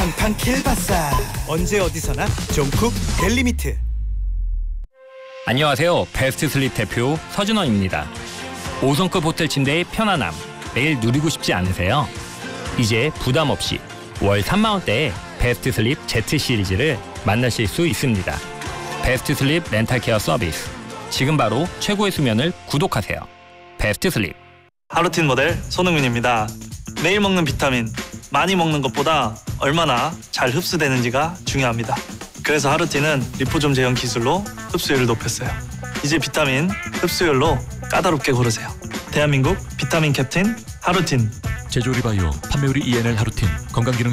팡팡 킬바사. 언제 어디서나 종쿡 벨리미트. 안녕하세요. 베스트 슬립 대표 서준원입니다. 5성급 호텔 침대의 편안함 매일 누리고 싶지 않으세요? 이제 부담 없이 월 3만 원대에 베스트 슬립 Z 시리즈를 만나실 수 있습니다. 베스트 슬립 렌탈 케어 서비스. 지금 바로 최고의 수면을 구독하세요. 베스트 슬립. 하루틴 모델 손흥민입니다. 매일 먹는 비타민, 많이 먹는 것보다 얼마나 잘 흡수되는지가 중요합니다. 그래서 하루틴은 리포좀 제형 기술로 흡수율을 높였어요. 이제 비타민 흡수율로 까다롭게 고르세요. 대한민국 비타민 캡틴 하루틴. 제조리바이오 판매우리 ENL 하루틴 건강기능